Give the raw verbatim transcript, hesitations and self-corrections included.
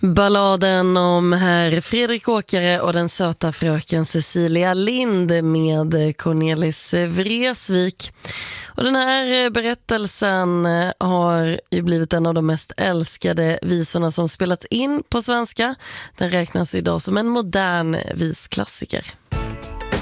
Balladen om herr Fredrik Åkare och den söta fröken Cecilia Lind med Cornelis Vreeswijk. Och den här berättelsen har ju blivit en av de mest älskade visorna som spelats in på svenska. Den räknas idag som en modern visklassiker.